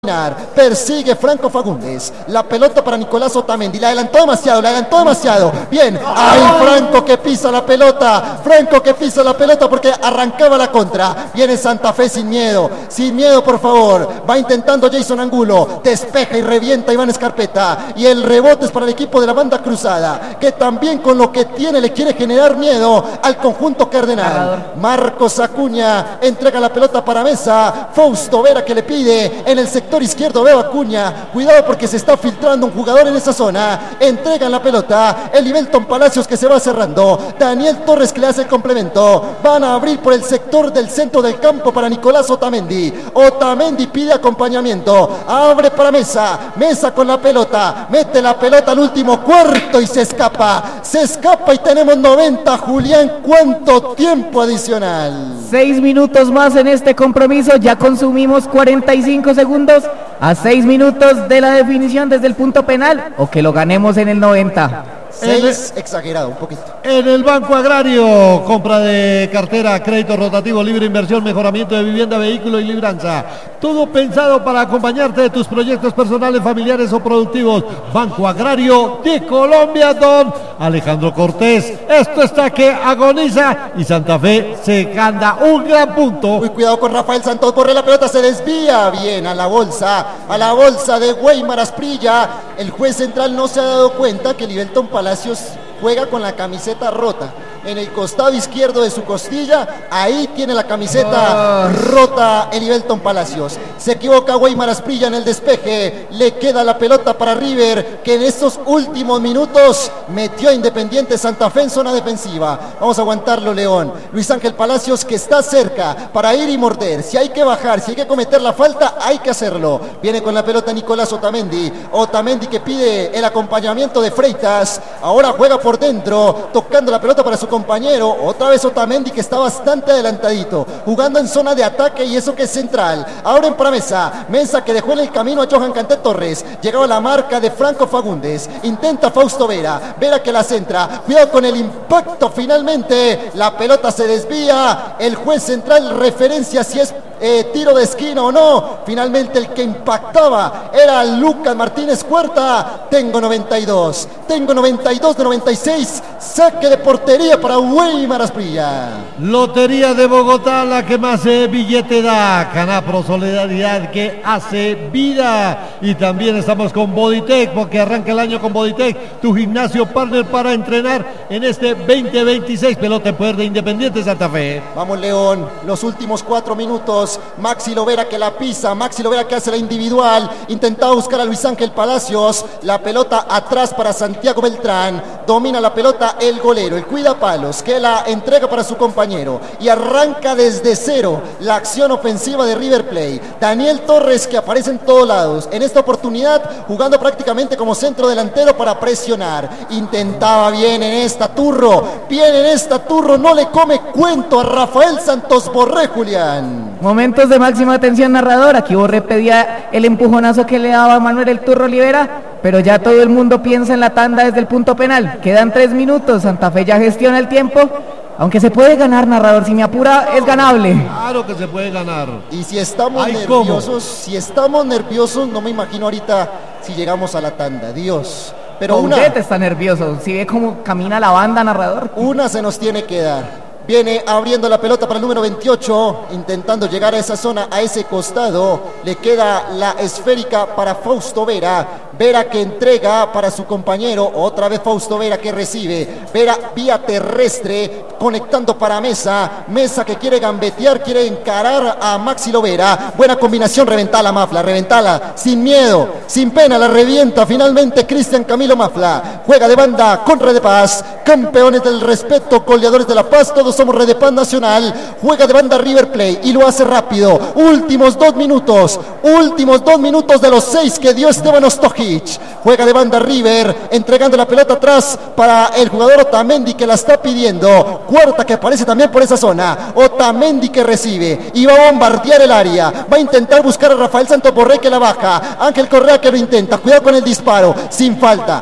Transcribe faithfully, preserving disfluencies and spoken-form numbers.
Persigue Franco Fagundes. La pelota para Nicolás Otamendi. La adelantó demasiado, la adelantó demasiado. Bien. ¡Ay, Franco que pisa la pelota! Franco que pisa la pelota porque arrancaba la contra. Viene Santa Fe sin miedo. Sin miedo, por favor. Va intentando Jason Angulo. Despeja y revienta Iván Escarpeta. Y el rebote es para el equipo de la banda cruzada, que también con lo que tiene le quiere generar miedo al conjunto cardenal. Marcos Acuña entrega la pelota para Mesa. Fausto Vera que le pide en el sector izquierdo. Veo Acuña, cuidado porque se está filtrando un jugador en esa zona. Entregan la pelota, el Ibelton Palacios que se va cerrando. Daniel Torres que le hace el complemento. Van a abrir por el sector del centro del campo para Nicolás Otamendi. Otamendi pide acompañamiento, abre para Mesa. Mesa con la pelota, mete la pelota al último cuarto y se escapa. Se escapa y tenemos noventa. Julián, ¿cuánto tiempo adicional? Seis minutos más en este compromiso. Ya consumimos cuarenta y cinco segundos. A seis minutos de la definición desde el punto penal, o que lo ganemos en el noventa. Seis, exagerado, un poquito. En el Banco Agrario, compra de cartera, crédito rotativo, libre inversión, mejoramiento de vivienda, vehículo y libranza. Todo pensado para acompañarte de tus proyectos personales, familiares o productivos. Banco Agrario de Colombia, don Alejandro Cortés. Esto está que agoniza y Santa Fe se gana un gran punto. Uy, cuidado con Rafael Santos, corre la pelota, se desvía bien a la bolsa, a la bolsa de Weimar Asprilla. El juez central no se ha dado cuenta que el Ibelton Palacios juega con la camiseta rota. En el costado izquierdo de su costilla, ahí tiene la camiseta oh. rota el Ibelton Palacios. Se equivoca Weimar Asprilla en el despeje. Le queda la pelota para River, que en estos últimos minutos metió a Independiente Santa Fe en zona defensiva. Vamos a aguantarlo, León. Luis Ángel Palacios que está cerca para ir y morder. Si hay que bajar, si hay que cometer la falta, hay que hacerlo. Viene con la pelota Nicolás Otamendi. Otamendi que pide el acompañamiento de Freitas. Ahora juega por dentro, tocando la pelota para su compañero. Otra vez Otamendi que está bastante adelantadito, jugando en zona de ataque, y eso que es central. Ahora para Mesa. Mesa que dejó en el camino a Johan Canté Torres. Llegaba la marca de Franco Fagundes. Intenta Fausto Vera. Vera que la centra. Cuidado con el impacto. Finalmente la pelota se desvía. El juez central referencia si es Eh, tiro de esquina o no. Finalmente el que impactaba era Lucas Martínez Cuerta. Tengo noventa y dos. Tengo noventa y dos de noventa y seis. Saque de portería para Weimar Asprilla. Lotería de Bogotá, la que más eh, billete da. Canapro, solidaridad que hace vida. Y también estamos con Bodytech, porque arranca el año con Bodytech, tu gimnasio partner para entrenar en este veinte veintiséis. Pelota en poder de Independiente Santa Fe. Vamos, León, los últimos cuatro minutos. Maxi Lovera que la pisa, Maxi Lovera que hace la individual, intentaba buscar a Luis Ángel Palacios, la pelota atrás para Santiago Beltrán, domina la pelota el golero, el cuidapalos, que la entrega para su compañero y arranca desde cero la acción ofensiva de River Plate. Daniel Torres que aparece en todos lados, en esta oportunidad jugando prácticamente como centro delantero para presionar. Intentaba bien en esta Turro, bien en esta Turro, no le come cuento a Rafael Santos Borré, Julián. Momentos de máxima atención, narrador. Aquí Borré pedía el empujonazo que le daba a Manuel el Turro Olivera, pero ya todo el mundo piensa en la tanda desde el punto penal. Quedan tres minutos, Santa Fe ya gestiona el tiempo, aunque se puede ganar, narrador, si me apura es ganable. Claro que se puede ganar. Y si estamos Ay, nerviosos, ¿cómo? si estamos nerviosos, no me imagino ahorita si llegamos a la tanda, Dios. Pero Usted una, está nervioso, si ve cómo camina la banda, narrador. Una se nos tiene que dar. Viene abriendo la pelota para el número veintiocho, intentando llegar a esa zona, a ese costado. Le queda la esférica para Fausto Vera. Vera que entrega para su compañero. Otra vez Fausto Vera que recibe. Vera vía terrestre, conectando para Mesa. Mesa que quiere gambetear, quiere encarar a Maxi Lovera. Buena combinación, reventala Mafla, reventala. Sin miedo, sin pena, la revienta finalmente Cristian Camilo Mafla. Juega de banda con Red de Paz. Campeones del respeto, goleadores de la paz, todos somos Red de Paz Nacional. Juega de banda River Plate y lo hace rápido. Últimos dos minutos, últimos dos minutos de los seis que dio Esteban Ostojic. Juega de banda River, entregando la pelota atrás para el jugador Otamendi que la está pidiendo. Cuarta que aparece también por esa zona. Otamendi que recibe y va a bombardear el área. Va a intentar buscar a Rafael Santos Borré que la baja. Ángel Correa que lo intenta. Cuidado con el disparo, sin falta.